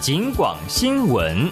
警广新闻。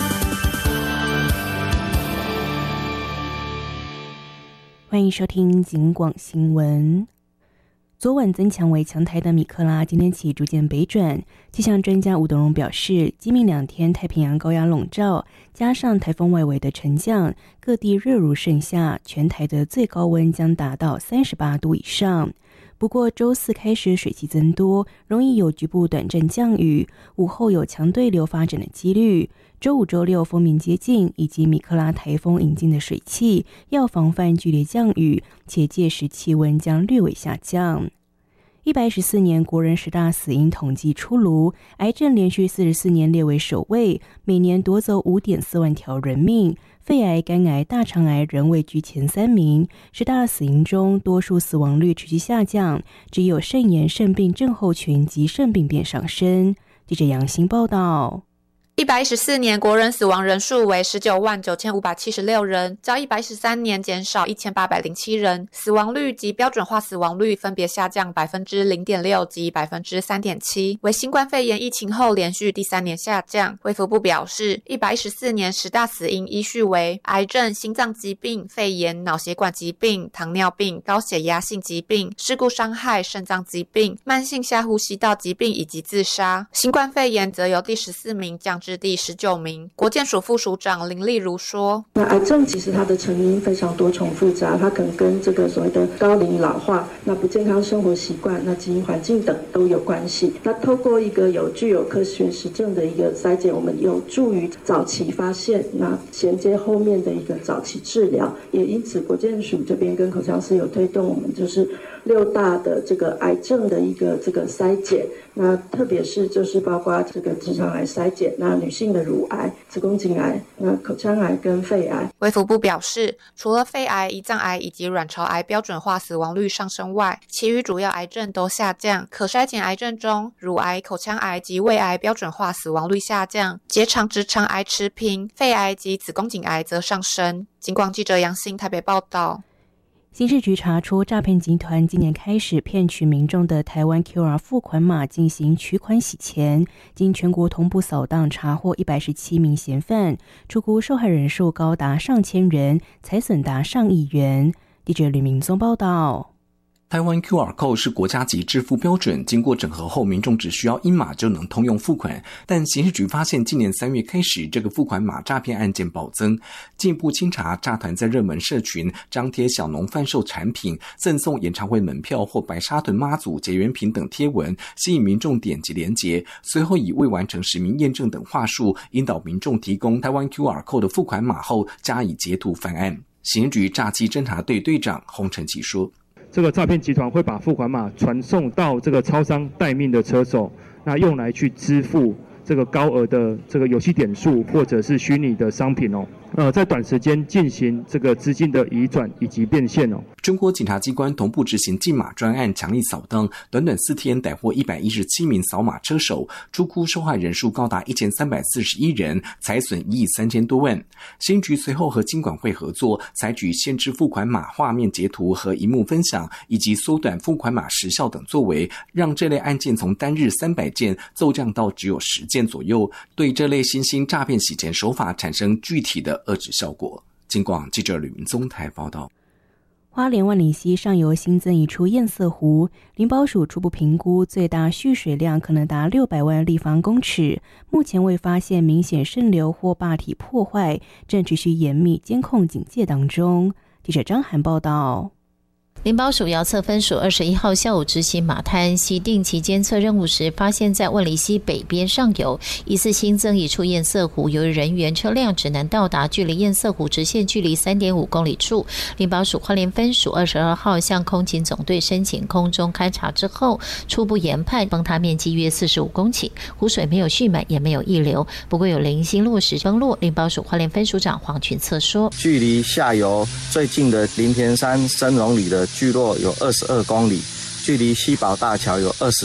欢迎收听警广新闻。昨晚增强为强台的米克拉今天起逐渐北转，气象专家吴德荣表示，今明2天太平洋高压笼罩，加上台风外围的沉降，各地热如盛夏，全台的最高温将达到38度以上。不过周四开始水汽增多，容易有局部短暂降雨，午后有强对流发展的几率。周五、周六锋面接近，以及米克拉台风引进的水汽，要防范剧烈降雨，且届时气温将略微下降。114年国人10大死因统计出炉，癌症连续44年列为首位，每年夺走 5.4 万条人命。肺癌、肝癌、大肠癌仍位居前3名。10大死因中，多数死亡率持续下降，只有肾炎、肾病症候群及肾病变上升。记者杨欣报道。 114年国人死亡人数为199576人，较113年减少1807人，死亡率及标准化死亡率分别下降 0.6% 及 3.7%， 为新冠肺炎疫情后连续第3年下降。卫福部表示，114年10大死因依序为癌症、心脏疾病、肺炎、脑血管疾病、糖尿病、高血压性疾病、事故伤害、肾脏疾病、慢性下呼吸道疾病以及自杀。新冠肺炎则由第14名降至第19名。国健署副署长林丽如说， 那癌症其实它的成因非常多重复杂，它可能跟这个所谓的高龄老化、那不健康生活习惯、那基因环境等都有关系。那透过一个具有科学实证的一个筛检，我们有助于早期发现，那衔接后面的一个早期治疗。也因此国健署这边跟口腔师有推动我们就是6大的这个癌症的一个这个筛检，那特别是就是包括这个直肠癌筛检，那女性的乳癌、子宫颈癌、那口腔癌跟肺癌。 卫福部表示，除了肺癌、胰脏癌以及卵巢癌标准化死亡率上升外，其余主要癌症都下降。可筛检癌症中，乳癌、口腔癌及胃癌标准化死亡率下降，结肠、直肠癌持平，肺癌及子宫颈癌则上升。警广记者杨欣台北报道。 刑事局查出诈骗集团今年开始骗取民众的台湾 QR 付款码进行取款洗钱，经全国同步扫荡查获117名嫌犯，初估受害人数高达上千人，财损达上亿元。记者吕明宗报道。 台湾 QR Code 是国家级支付标准，经过整合后，民众只需要1码就能通用付款。但刑事局发现，今年3月开始，这个付款码诈骗案件暴增。进一步清查，诈团在热门社群张贴小农贩售产品、赠送演唱会门票或白沙屯妈祖结缘品等贴文，吸引民众点击连结，随后以未完成实名验证等话术，引导民众提供台湾 QR Code 的付款码后，加以截图犯案。刑事局诈欺侦查队队长洪承奇说， 这个诈骗集团会把付款码传送到这个超商待命的车手，那用来去支付这个高额的这个游戏点数或者是虚拟的商品在短时间进行这个资金的移转以及变现中国检察机关同步执行禁码专案，强力扫荡，短短4天逮获117名扫码车手，初估受害人数高达1341人，财损1亿3000多万。新局随后和金管会合作，采取限制付款码画面截图和萤幕分享，以及缩短付款码时效等作为，让这类案件从单日300件骤降到只有10件左右，对这类新兴诈骗洗钱手法产生具体的遏制效果。警广记者吕明宗台报道。 花莲万里溪上游新增一处堰塞湖，林保署初步评估最大蓄水量可能达600万立方公尺，目前未发现明显渗流或坝体破坏，正持续严密监控警戒当中。记者张涵报道。 林保署遥测分署21号下午执行马滩溪定期监测任务时，发现在万里溪北边上游疑似新增一处堰塞湖，由于人员车辆只能到达距离堰塞湖直线距离3.5公里处。林保署花莲分署22号向空警总队申请空中勘查之后，初步研判崩塌面积约45公顷，湖水没有蓄满也没有溢流，不过有零星落石崩落。林保署花莲分署长黄群策说， 距离下游最近的林田山深溶里的聚落有22公里，距离西宝大桥有